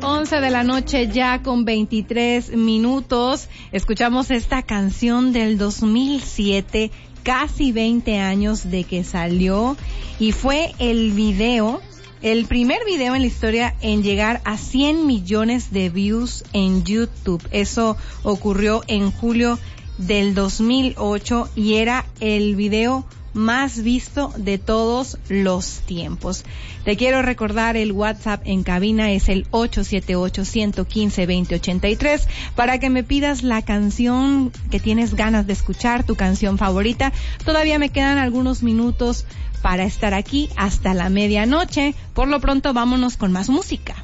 11 de la noche ya con 23 minutos. Escuchamos esta canción del 2007, casi 20 años de que salió, y fue el primer video en la historia en llegar a 100 millones de views en YouTube. Eso ocurrió en julio del 2008 y era el video más visto de todos los tiempos. Te quiero recordar, el WhatsApp en cabina es el 878-115-2083 para que me pidas la canción que tienes ganas de escuchar, tu canción favorita. Todavía me quedan algunos minutos para estar aquí hasta la medianoche. Por lo pronto, vámonos con más música.